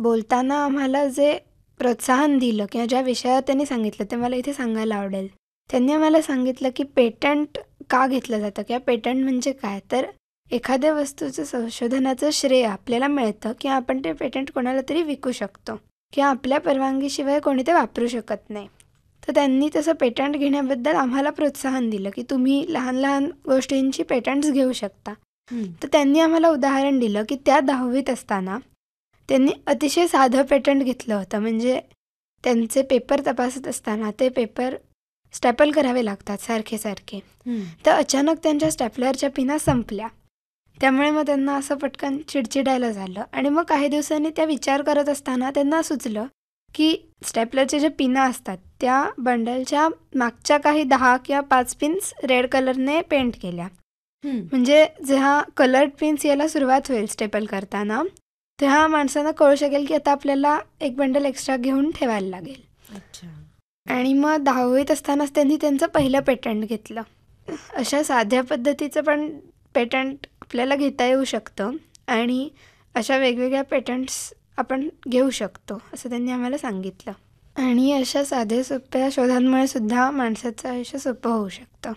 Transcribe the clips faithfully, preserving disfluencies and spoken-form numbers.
बोलताना आम्हाला जे प्रोत्साहन दिलं किंवा ज्या विषयावर त्यांनी सांगितलं ते मला इथे सांगायला आवडेल. त्यांनी आम्हाला सांगितलं की पेटंट का घेतलं जातं किंवा पेटंट म्हणजे काय, तर एखाद्या वस्तूचं संशोधनाचं श्रेय आपल्याला मिळतं किंवा आपण ते पेटंट कोणाला तरी विकू शकतो किंवा आपल्या परवानगीशिवाय कोणी ते वापरू शकत नाही. तर त्यांनी तसं पेटंट घेण्याबद्दल आम्हाला प्रोत्साहन दिलं की तुम्ही लहान लहान गोष्टींची पेटंट्स घेऊ शकता. तर त्यांनी आम्हाला उदाहरण दिलं की त्या दहावीत असताना त्यांनी अतिशय साधं पेटंट घेतलं होतं. म्हणजे त्यांचे पेपर तपासत असताना ते पेपर स्टॅपल करावे लागतात सारखे सारखे. तर अचानक त्यांच्या स्टॅपलरच्या पिना संपल्या. त्यामुळे मग त्यांना असं पटकन चिडचिडायला झालं आणि मग काही दिवसांनी त्या विचार करत असताना त्यांना सुचलं की स्टॅपलरचे जे पिना असतात त्या बंडलच्या मागच्या काही दहा किंवा पाच पिन्स रेड कलरने पेंट केल्या. म्हणजे जेव्हा कलर्ड पिन्स यायला सुरुवात होईल स्टेपल करताना तेव्हा माणसांना कळू शकेल की आता आपल्याला एक बंडल एक्स्ट्रा घेऊन ठेवायला लागेल. अच्छा. आणि मग दहावीत असतानाच त्यांनी त्यांचं पहिलं पेटंट घेतलं. अशा साध्या पद्धतीचं पण पेटंट आपल्याला घेता येऊ शकतं आणि अशा वेगवेगळ्या पेटंट्स आपण घेऊ शकतो असं त्यांनी आम्हाला सांगितलं. आणि अशा साध्या सोप्या शोधांमुळे सुद्धा माणसाचं आयुष्य सोपं होऊ शकतं.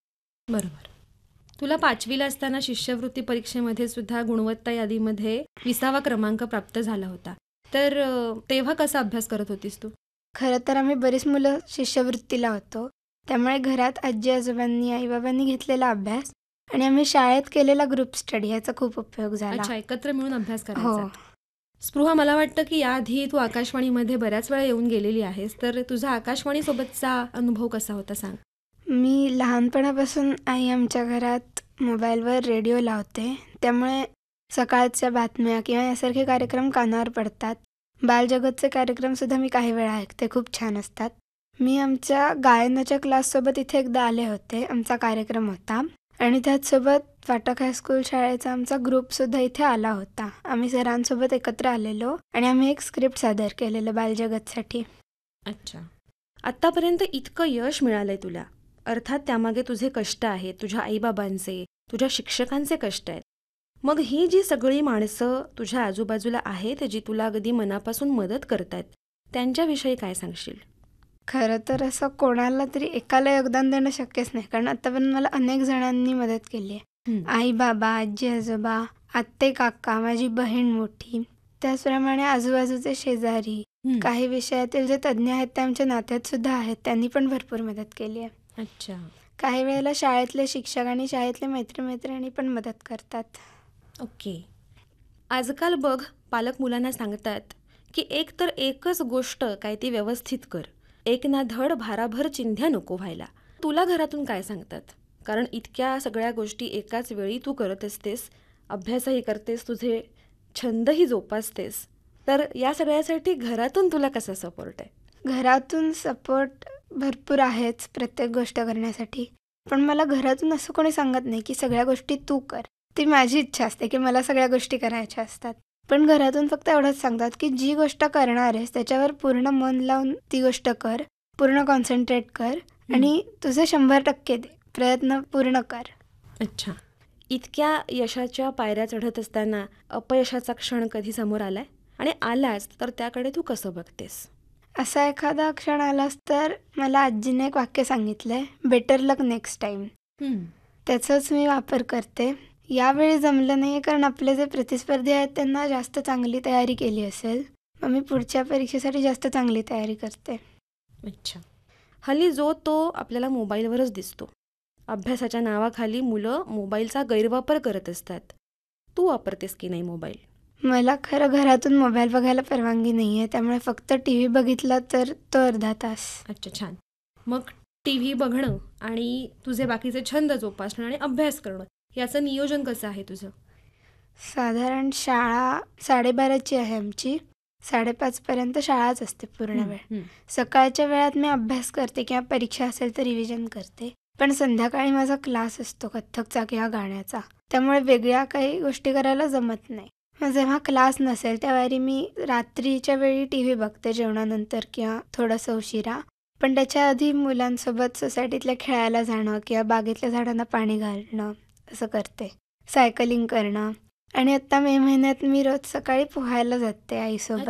बरोबर. तुला पाचवीला असताना शिष्यवृत्ती परीक्षेमध्ये सुद्धा गुणवत्ता यादीमध्ये विसावा क्रमांक प्राप्त झाला होता. तर तेव्हा कसा अभ्यास करत होतीस तू? खरं तर आम्ही बरीच मुलं शिष्यवृत्तीला होतो. त्यामुळे घरात आजी आजोबांनी आईबाबांनी घेतलेला अभ्यास आणि आम्ही शाळेत केलेला ग्रुप स्टडी याचा खूप उपयोग झाला. अच्छा, एकत्र मिळून अभ्यास हो. करायचा. स्पृहा, मला वाटतं की याआधी तू आकाशवाणीमध्ये बऱ्याच वेळा येऊन गेलेली आहेस, तर तुझा आकाशवाणीसोबतचा अनुभव कसा होता सांग. मी लहानपणापासून आई आमच्या घरात मोबाईलवर रेडिओ लावते, त्यामुळे सकाळच्या बातम्या किंवा यासारखे कार्यक्रम कानावर पडतात. बालजगतचे कार्यक्रमसुद्धा मी काही वेळा ऐकते, खूप छान असतात. मी आमच्या गायनाच्या क्लाससोबत इथे एकदा आले होते, आमचा कार्यक्रम होता आणि त्याचसोबत फाटक हायस्कूल शाळेचा आमचा ग्रुपसुद्धा इथे आला होता. आम्ही सरांसोबत एकत्र आलेलो आणि आम्ही एक स्क्रिप्ट सादर केलेलं बालजगतसाठी. अच्छा. आत्तापर्यंत इतकं यश मिळालंय तुला, अर्थात त्यामागे तुझे कष्ट आहेत, तुझ्या आईबाबांचे, तुझ्या शिक्षकांचे कष्ट आहेत. मग ही जी सगळी माणसं तुझ्या आजूबाजूला आहेत जी तुला अगदी मनापासून मदत करतायत, त्यांच्याविषयी काय सांगशील? खरं तर असं कोणाला तरी एकाला योगदान देणं शक्यच नाही, कारण आतापर्यंत मला अनेक जणांनी मदत केली आहे. आई बाबा, आजी आजोबा, आत्ते काका, माझी बहीण मोठी, त्याचप्रमाणे आजूबाजूचे शेजारी, काही विषयातील जे तज्ज्ञ आहेत ते आमच्या नात्यात सुद्धा आहेत, त्यांनी पण भरपूर मदत केली आहे. अच्छा. काही वेळेला शाळेतले शिक्षक आणि शाळेतले मैत्रिमैत्रिणी पण मदत करतात. ओके. आजकाल बघ, पालक मुलांना सांगतात की एक तर एकच गोष्ट काय ती व्यवस्थित कर, एक ना धड भाराभर चिंध्या नको व्हायला. तुला घरातून काय सांगतात? कारण इतक्या सगळ्या गोष्टी एकाच वेळी तू करत असतेस, अभ्यासही करतेस, तुझे छंदही जोपासतेस, तर या सगळ्यासाठी घरातून तुला कसा सपोर्ट आहे? घरातून सपोर्ट भरपूर आहेच प्रत्येक गोष्ट करण्यासाठी, पण मला घरातून असं कोणी सांगत नाही की सगळ्या गोष्टी तू कर. ती माझी इच्छा असते की मला सगळ्या गोष्टी करायच्या असतात. पण घरातून फक्त एवढंच सांगतात की जी गोष्ट करणार आहेस त्याच्यावर पूर्ण मन लावून ती गोष्ट कर, पूर्ण कॉन्सन्ट्रेट कर आणि तुझे शंभर टक्के दे, प्रयत्न पूर्ण कर. अच्छा. इतक्या यशाच्या पायऱ्या चढत असताना अपयशाचा क्षण कधी समोर आलाय? आणि आलाच तर त्याकडे तू कसं बघतेस? असा एखादा क्षण आलाच तर मला आजीने एक वाक्य सांगितलंय, बेटर लक नेक्स्ट टाइम. त्याचाच मी वापर करते. यावेळी जमलं नाही कारण आपले जे प्रतिस्पर्धी आहेत त्यांना जास्त चांगली तयारी केली असेल, मग मी पुढच्या परीक्षेसाठी जास्त चांगली तयारी करते. अच्छा. हल्ली जो तो आपल्याला मोबाईलवरच दिसतो. अभ्यासाच्या नावाखाली मुलं मोबाईलचा गैरवापर करत असतात. तू वापरतेस की नाही मोबाईल? मला खरं घरातून मोबाईल बघायला परवानगी नाही आहे, त्यामुळे फक्त टी व्ही बघितला तर तो अर्धा तास. अच्छा, छान. मग टी व्ही बघणं आणि तुझे बाकीचे छंद जोपासणं आणि अभ्यास करणं याचं नियोजन कसं आहे तुझं? साधारण शाळा साडेबाराची आहे आमची, साडेपाचपर्यंत शाळाच असते पूर्ण वेळ. सकाळच्या वेळात मी अभ्यास करते किंवा परीक्षा असेल तर रिव्हिजन करते, पण संध्याकाळी माझा क्लास असतो कथ्थकचा किंवा गाण्याचा, त्यामुळे वेगळ्या काही गोष्टी करायला जमत नाही. मग जेव्हा क्लास नसेल त्यावेळी मी रात्रीच्या वेळी टी व्ही बघते जेवणानंतर किंवा थोडंसं उशिरा. पण त्याच्या आधी मुलांसोबत सोसायटीतल्या खेळायला जाणं किंवा बागेतल्या झाडांना पाणी घालणं असं करते, सायकलिंग करणं. आणि आत्ता मे महिन्यात मी रोज सकाळी पोहायला जाते आईसोबत.